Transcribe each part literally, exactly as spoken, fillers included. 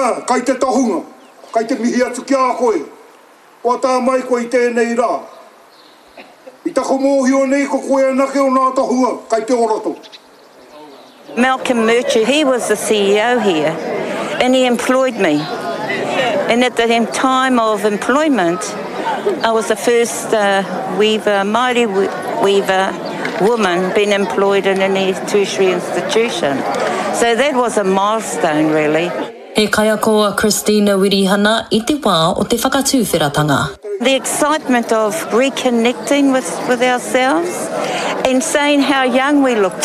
Nā, kai te tahunga, kai te mihi atu ki a koe. O tā mai koe i tēnei rā. I tako mōhi o nei ko koe anake o nā tahunga, kai te oroto. Malcolm Murchie, he was the C E O here, and he employed me. And at the time of employment, I was the first uh, weaver, Māori weaver woman being employed in any tertiary institution. So that was a milestone, really. He kaiakoa Christina Wirihana I te wā o te whakatūwhiratanga. The excitement of reconnecting with, with ourselves and saying how young we looked.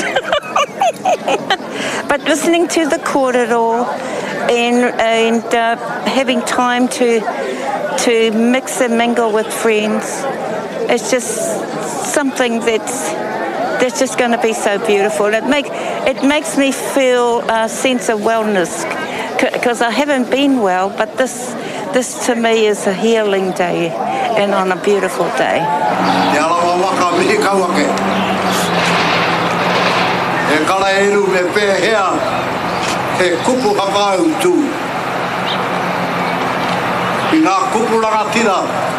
But listening to the kōrero and, and uh, having time to, to mix and mingle with friends, it's just something that's, that's just going to be so beautiful. It, make, it makes me feel a sense of wellness, because I haven't been well, but this, this to me is a healing day and on a beautiful day. Te alawa waka mihi kauake. E kala eru me pēhea, he kupu hakau tū. I ngā kupu langa tira,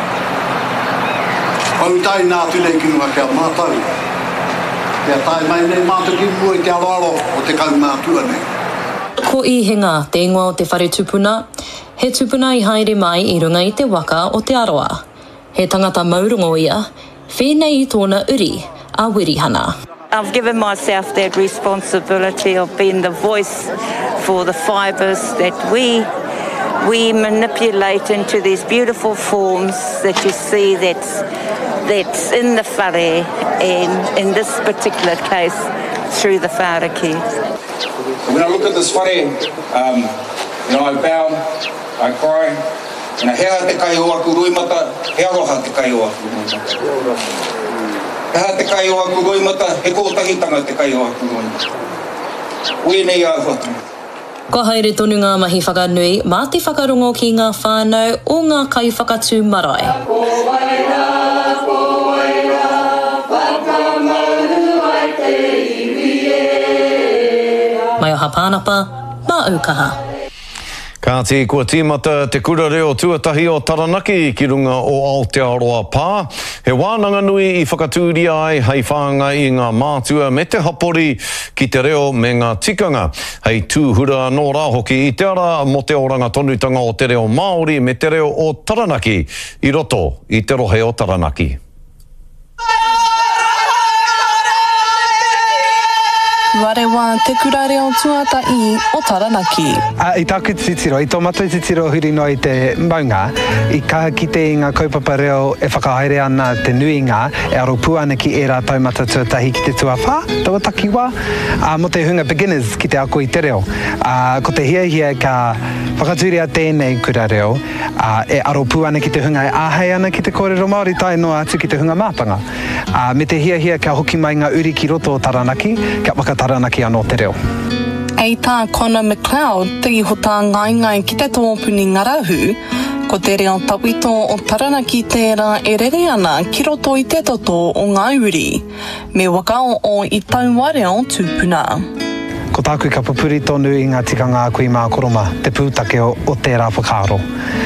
pautai nā tunei ki mua kia mātau. Kia tai mai nei mātu ki mua I te aloalo o te kau mātua nei. Ko I hinga te ingoa o te whare tupuna, he tupuna I haere mai I runga I te waka o te aroa. He tangata maurungo ia, whenei I tōna uri a Wirihana. I've given myself that responsibility of being the voice for the fibres that we we manipulate into these beautiful forms that you see that's, that's in the whare, and in this particular case, through the whāriki. When I look at this whare, um, you know, I bow, I cry, and I hea te kai o aku ruimata, he aroha te kai o aku ruimata. Hea te kai o aku ruimata, he kōtahitanga te kai o aku ruimata. Ue nei a whatu. Ko haere tonu ngā mahi whakanui, mā te whakarongo ki ngā whānau o ngā kai whakatū marae. Mai o hapānapa, mā aukaha. Ka te kua tīmata te kura reo tuatahi o Taranaki ki runga o Aotearoa Pā. He wānanga nui I whakatūria ai hei whānga I ngā mātua me te hapori ki te reo me ngā tikanga. Hei tūhura nō rā hoki I te ara mo te oranga tonutanga o te reo Māori me te reo o Taranaki I roto I te rohe o Taranaki. Ware wā te kura reo tuatahi o Taranaki. Uh, I tāku titiro, I tō matai titiro huri no I te maunga, I kaha ki te inga kaupapa reo e whakahaere ana te nuinga, e aro pū ana ki e rā taumata tuatahi ki te tuawha, taua takiwa, uh, mo te hunga beginners ki te ako I te reo. Uh, ko te hia hia ka whakatūria tēnei kura reo, uh, e aro pū ana ki te hunga e āhei ana ki te kōrero Māori tai noa atu ki te hunga māpanga. Uh, me te hia hia ka hoki mai ngā uri ki roto o Taranaki, ka waka Taranaki anō te reo. Ei tā Connor McLeod, te iho tā ngai ngai ki te tōpuni ngarahu, ko te reo tawito o Taranaki tērā e rere ana ki roto I te toto o ngā uri, me waka o o I taua reo tūpuna. Ko tāku ka pupuri tonu I ngā tikanga kui mā koroma, te pūtake o, o tērā whakaaro.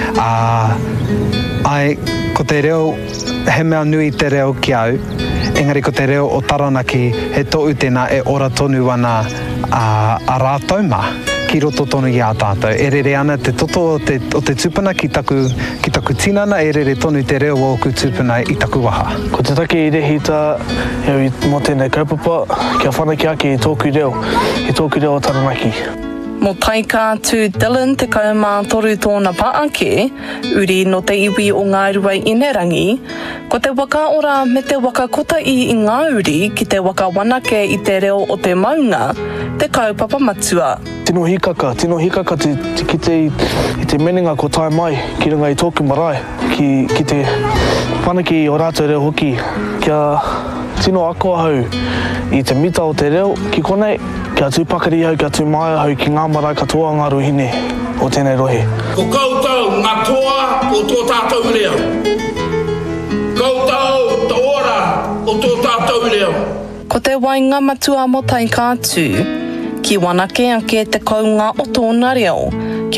Uh, ai, ko te reo, he mea nui te reo ki au, engari ko te reo o Taranaki, he tō utena e ora tonu ana a, a rātou mā, ki roto tonu I a tātou. E rere ana te toto o te, o te tūpuna ki taku, ki taku tinana, e rere tonu te reo o ku tūpuna I taku waha. Ko te take I rehita, heo mo tēnei kaupapa, kia whanaki ake I tōku reo, I tōku reo o Taranaki. Mo taika tū Dylan te kaumā toru tōna paake, uri no te iwi o ngā rua Inerangi, ko te waka ora me te waka kota I I ngā uri ki te waka wanake I te reo o te maunga, te kaupapa matua. Tino hikaka, tino hikaka te, te, ki te, I te menenga ko tai mai, ki runga I tōku marae, ki, ki te whanaki o rātou reo hoki, kia tino akoa hau I te mita o te reo, ki konei, kia tūpakari hau, kia tūmaia hau ki ngā marae katoa ngā ruhine o tēnei rohe. Ko koutou ngā toa o tō tātou reo. Koutou tō ora o tō tātou reo. Ko te wainga matua mo taika atu, ki wanake ake te kaunga o tōna reo,